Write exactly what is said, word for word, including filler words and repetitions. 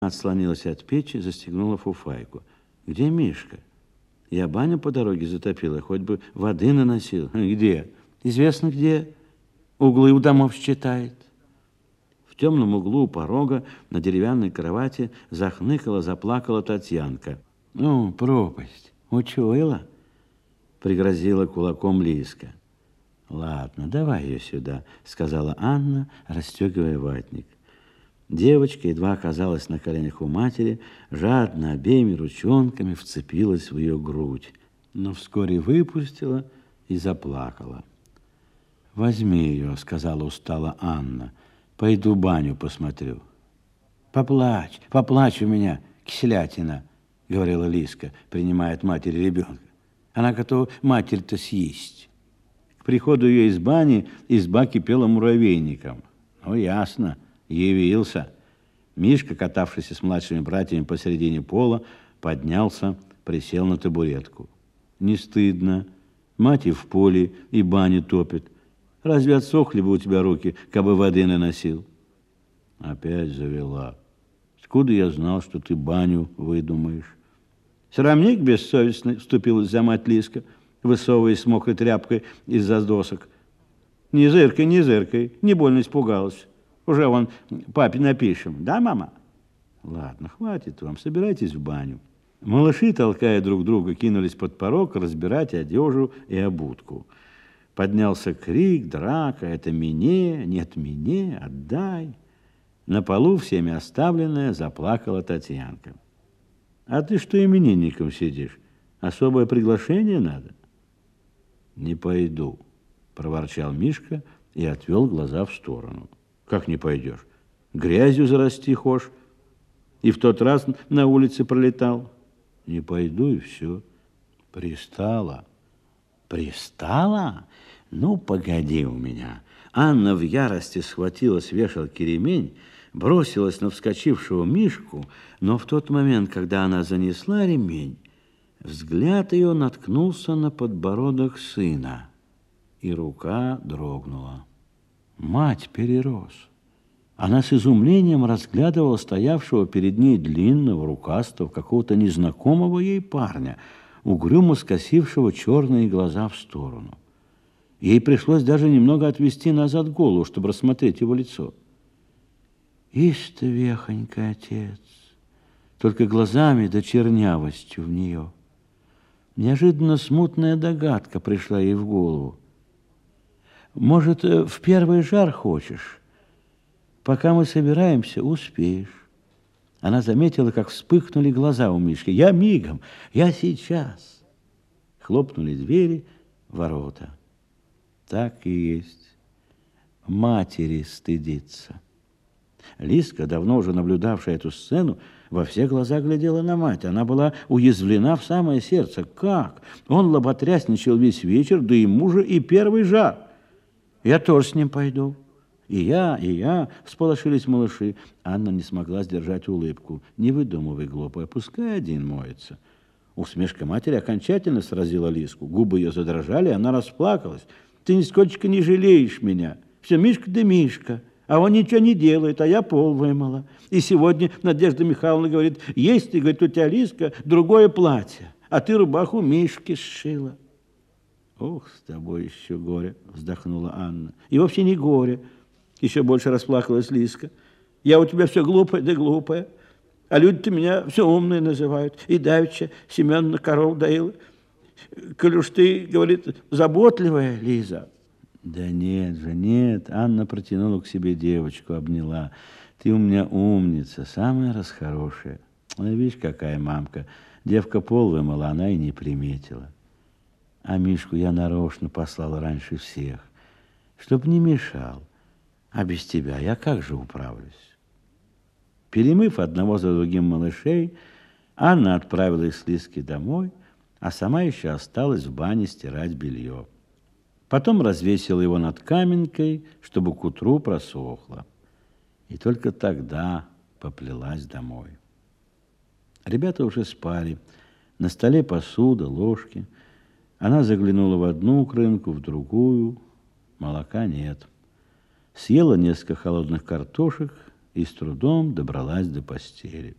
Отслонилась от печи, застегнула фуфайку. Где Мишка? Я баню по дороге затопила, хоть бы воды наносил. Где? Известно где. Углы у домов считает. В темном углу у порога на деревянной кровати захныкала, заплакала Татьянка. Ну, пропасть. Учуяла? Пригрозила кулаком Лиска. Ладно, давай ее сюда, сказала Анна, расстегивая ватник. Девочка едва оказалась на коленях у матери, жадно обеими ручонками вцепилась в ее грудь, но вскоре выпустила и заплакала. «Возьми ее», — сказала устало Анна. «Пойду баню посмотрю». «Поплачь, поплачь у меня, кислятина», — говорила Лиска, принимая от матери ребенка. «Она готова матерь-то съесть». К приходу ее из бани изба кипела муравейником. Ну, ясно. Явился. Мишка, катавшийся с младшими братьями посередине пола, поднялся, присел на табуретку. Не стыдно. Мать и в поле, и баню топит. Разве отсохли бы у тебя руки, кабы воды наносил? Опять завела. Откуда я знал, что ты баню выдумаешь? Срамник бессовестный, вступилась за мать Лиска, высовываясь с мокрой тряпкой из-за досок. Не зыркай, не зыркай, не больно испугалась. Уже вон папе напишем. Да, мама? Ладно, хватит вам, собирайтесь в баню. Малыши, толкая друг друга, кинулись под порог разбирать одежду и обутку. Поднялся крик, драка. Это мне, нет мне, отдай. На полу всеми оставленная заплакала Татьянка. А ты что именинником сидишь? Особое приглашение надо? Не пойду, проворчал Мишка и отвел глаза в сторону. Как не пойдешь? Грязью зарасти хошь. И в тот раз на улице пролетал. Не пойду, и все. Пристала. Пристала? Ну, погоди у меня. Анна в ярости схватила с вешалки ремень, бросилась на вскочившего Мишку, но в тот момент, когда она занесла ремень, взгляд ее наткнулся на подбородок сына, и рука дрогнула. Мать перерос. Она с изумлением разглядывала стоявшего перед ней длинного, рукастого, какого-то незнакомого ей парня, угрюмо скосившего черные глаза в сторону. Ей пришлось даже немного отвести назад голову, чтобы рассмотреть его лицо. Ишь ты, вехонька, отец, только глазами да чернявостью в нее. Неожиданно смутная догадка пришла ей в голову. Может, в первый жар хочешь? Пока мы собираемся, успеешь. Она заметила, как вспыхнули глаза у Мишки. Я мигом, я сейчас. Хлопнули двери, ворота. Так и есть. Матери стыдится. Лиска, давно уже наблюдавшая эту сцену, во все глаза глядела на мать. Она была уязвлена в самое сердце. Как? Он лоботрясничал весь вечер, да и мужа, и первый жар. Я тоже с ним пойду. И я, и я, всполошились малыши. Анна не смогла сдержать улыбку. Не выдумывай, глупая, пускай один моется. Усмешка матери окончательно сразила Лиску. Губы ее задрожали, она расплакалась. Ты нисколько не жалеешь меня. Все Мишка да Мишка. А он ничего не делает, а я пол вымыла. И сегодня Надежда Михайловна говорит, есть, ты, говорит, у тебя, Лиска, другое платье, а ты рубаху Мишке сшила. Ох, с тобой еще горе, вздохнула Анна. И вообще не горе. Еще больше расплакалась Лиска. Я у тебя все глупая да глупая, а люди-то меня все умные называют. И давеча Семеновна коров доила. Коль уж ты, говорит, заботливая, Лиза. Да нет же, нет. Анна протянула к себе девочку, обняла. Ты у меня умница, самая расхорошая. А видишь, какая мамка. Девка пол вымыла, она и не приметила. А Мишку я нарочно послала раньше всех, чтоб не мешал. А без тебя я как же управлюсь? Перемыв одного за другим малышей, Анна отправилась с Лиской домой, а сама еще осталась в бане стирать белье. Потом развесила его над каменкой, чтобы к утру просохло. И только тогда поплелась домой. Ребята уже спали. На столе посуда, ложки. Она заглянула в одну крынку, в другую. Молока нет. Съела несколько холодных картошек и с трудом добралась до постели.